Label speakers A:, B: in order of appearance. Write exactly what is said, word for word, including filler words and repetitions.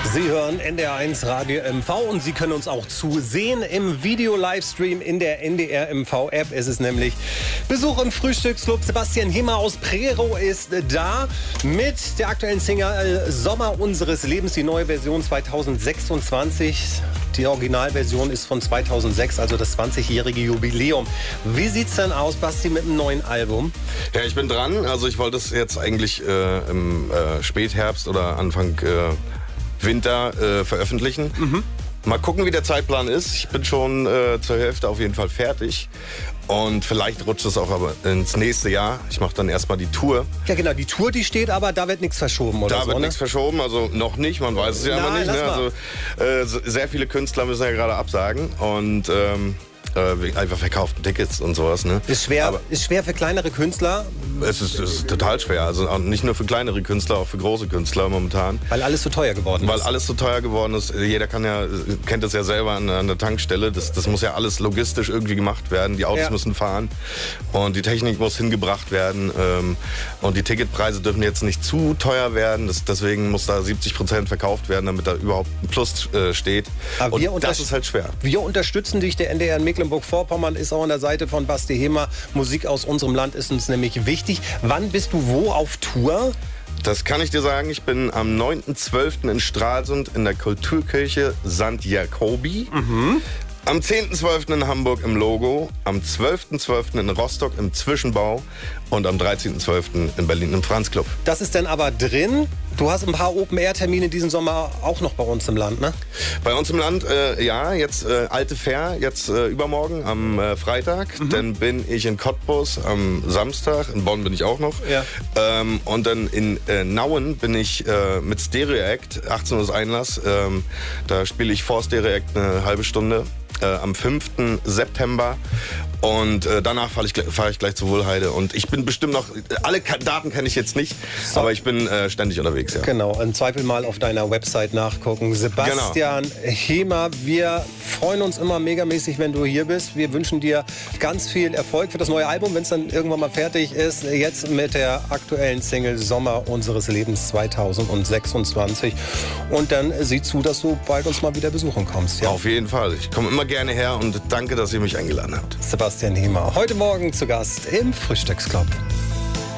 A: Sie hören N D R eins Radio M V und Sie können uns auch zusehen im Video-Livestream in der N D R M V-App. Es ist nämlich Besuch im Frühstücksclub. Sebastian Hemmer aus Prero ist da mit der aktuellen Single Sommer unseres Lebens, die neue Version zweitausendsechsundzwanzig. Die Originalversion ist von zweitausendsechs, also das zwanzigjährige Jubiläum. Wie sieht's denn aus, Basti, mit einem neuen Album?
B: Ja, ich bin dran. Also ich wollte es jetzt eigentlich äh, im äh, Spätherbst oder Anfang äh, Winter äh, veröffentlichen. Mhm. Mal gucken, wie der Zeitplan ist. Ich bin schon äh, zur Hälfte auf jeden Fall fertig. Und vielleicht rutscht es auch aber ins nächste Jahr. Ich mache dann erstmal die Tour.
A: Ja genau, die Tour, die steht, aber da wird nichts verschoben, oder
B: Da
A: so,
B: wird
A: ne?
B: nichts verschoben, also noch nicht, man weiß es ja immer
A: Nein,
B: nicht. Ne?
A: lass
B: Also, äh, sehr viele Künstler müssen ja gerade absagen und ähm, äh, einfach verkauften Tickets und sowas. Ne?
A: Ist schwer,
B: Aber
A: ist schwer für kleinere Künstler,
B: es ist, es ist total schwer, also auch nicht nur für kleinere Künstler, auch für große Künstler momentan.
A: weil alles so teuer geworden
B: Weil
A: ist.
B: alles so teuer geworden ist. Jeder kann ja, kennt das ja selber an, an der Tankstelle. Das, das muss ja alles logistisch irgendwie gemacht werden. Die Autos
A: Ja.
B: müssen fahren und die Technik muss hingebracht werden. Ähm, und die Ticketpreise dürfen jetzt nicht zu teuer werden. Das, deswegen muss da siebzig Prozent verkauft werden, damit da überhaupt ein Plus äh, steht.
A: Aber
B: und
A: wir
B: das
A: unterst-
B: ist halt schwer.
A: Wir unterstützen dich, der N D R in Mecklenburg-Vorpommern ist auch an der Seite von Basti Hemmer. Musik aus unserem Land ist uns nämlich wichtig. Wann bist du wo auf Tour?
B: Das kann ich dir sagen. Ich bin am neunten zwölften in Stralsund in der Kulturkirche Sankt Jakobi. Mhm. Am zehnten zwölften in Hamburg im Logo, am zwölften zwölften in Rostock im Zwischenbau und am dreizehnten zwölften in Berlin im Franz-Club.
A: Das ist dann aber drin. Du hast ein paar Open-Air-Termine diesen Sommer auch noch bei uns im Land, ne?
B: Bei uns im Land, äh, ja, jetzt äh, Alte Fair, jetzt äh, übermorgen am äh, Freitag. Mhm. Dann bin ich in Cottbus am Samstag, in Bonn bin ich auch noch.
A: Ja.
B: Ähm, und dann in äh, Nauen bin ich äh, mit Stereo Act, achtzehn Uhr ist Einlass. Ähm, da spiele ich vor Stereo Act eine halbe Stunde. Äh, am fünften September und äh, danach fahre ich, fahr ich gleich zur Wohlheide und ich bin bestimmt noch, alle Ka- Daten kenne ich jetzt nicht,
A: So.
B: aber ich bin äh, ständig unterwegs, ja.
A: Genau, im Zweifel mal auf deiner Website nachgucken. Sebastian Hemmer, wir freuen uns immer megamäßig, wenn du hier bist. Wir wünschen dir ganz viel Erfolg für das neue Album, wenn es dann irgendwann mal fertig ist. Jetzt mit der aktuellen Single Sommer unseres Lebens zweitausendsechsundzwanzig. Und dann sieh zu, dass du bald uns mal wieder besuchen kommst. Ja?
B: Auf jeden Fall, ich komme immer gerne her und danke, dass ihr mich eingeladen habt.
A: Sebastian Hemmer, heute Morgen zu Gast im Frühstücksclub.